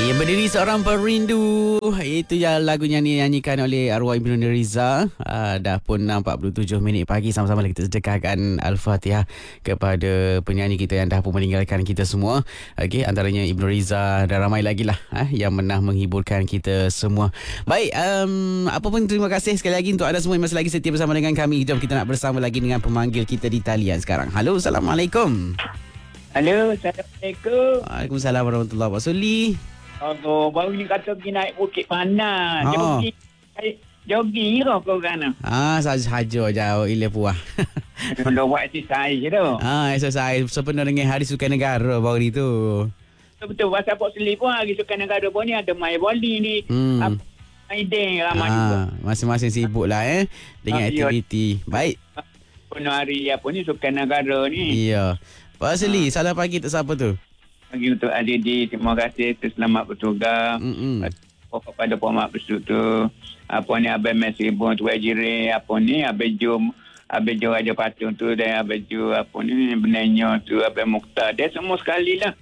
Berdiri seorang perindu. Itu yang lagunya dinyanyikan oleh arwah Ibnu Riza. Dah pun 47 minit pagi. Sama-sama kita sedekahkan Al-Fatihah kepada penyanyi kita yang dah pun meninggalkan kita semua. Okey, antaranya Ibnu Riza dan ramai lagi lah yang pernah menghiburkan kita semua. Baik, apa pun terima kasih sekali lagi untuk anda semua yang masih lagi setia bersama dengan kami. Jom kita nak bersama lagi dengan pemanggil kita di talian sekarang. Halo, Assalamualaikum. Halo, Assalamualaikum. Waalaikumsalam warahmatullahi wabarakatuh. Oh, baru ni kata pergi naik Bukit Panas. Oh. Jogging ke kau kan? Saja jauh ile puah. Dah buat exercise je tu. Exercise sepenuh dengan Hari Sukan Negara baru ni tu. Betul, pasal Port Selip pun Hari Sukan Negara pun ni ada main volley ni. Main deng ramai juga. Masing-masing sibuk lah dengan aktiviti. Baik. Penuh hari apa ni Sukan Negara ni. Iya. Pak Asli, salam pagi tak siapa tu? Pagi untuk Adik, terima kasih selamat bertugas. Kepada Puan Bersutu. Apa ni Abang Mesibun tu Wajiri, apa ni Abang Jum Raja Patung tu dan Abang Jum apa ni Benenyo tu Abang Mukhtar. Dia semua sekali lah.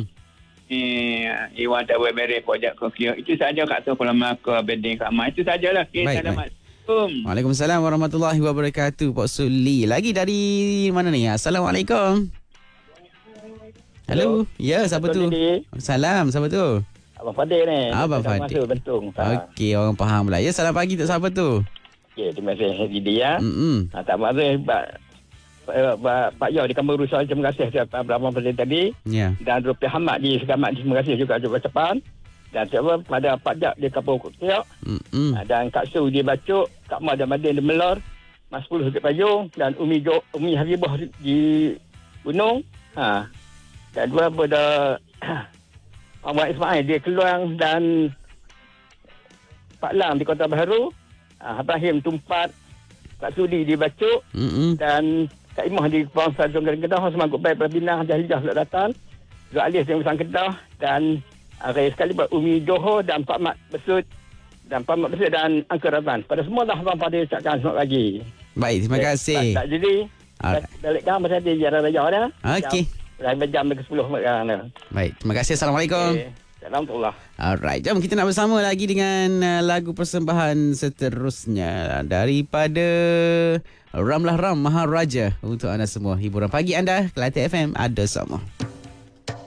Iwan Tawai Beri Pojak Kokio. Itu saja Kak Sof Lamako Abang Din Kak Ma. Itu sajalah. Okay, Assalamualaikum. Waalaikumsalam warahmatullahi wabarakatuh. Pak Suli. Lagi dari mana ni? Assalamualaikum. Halo. Ya, siapa tu? Salam, siapa tu? Abang Fadil ni. Abang Fadil. Masuk Bentung. Okey, orang faham lah. Ya, salam pagi tak siapa tu? Okey, terima kasih Didi ya. Tak maksud Pak Yau di Kampung Rusal, terima kasih kepada Abang Fadil tadi. Ya. Dan Rupiah Hamad di Segamat, terima kasih juga ucapan. Dan siapa pada Pak Jak di Kampung Kotiok. Dan Kak Su di Bacuk, Kak Ma dan Madin di Melor, Mas 10 di Payung dan Umi Habibah di Gunung. Dan dua pada Ahmad Ismail di Keluang dan Pak Lam di Kota Baharu, Ibrahim Tumpat, Kak Sudi di Bacuk, dan Kak Imah di Kuala Sazong Kedah, Semangut Baik Berbina, Jahidah Selak Datan, Zul Alis di Usang Kedah, dan raya sekali buat Umi Johor dan Pak Mat Besut dan Angka Razan. Pada semua dah Abang Fadil ucapkan selamat pagi. Baik, terima kasih. Tak jadi balik kan pasal dia jalan raya dah. Okey. Dah jam ke 10 sekarang dah. Baik, terima kasih. Assalamualaikum. Assalamualaikum. Alright, jom kita nak bersama lagi dengan lagu persembahan seterusnya daripada Ramlah Ram Maharaja untuk anda semua. Hiburan pagi anda, Kelantan FM ada sama.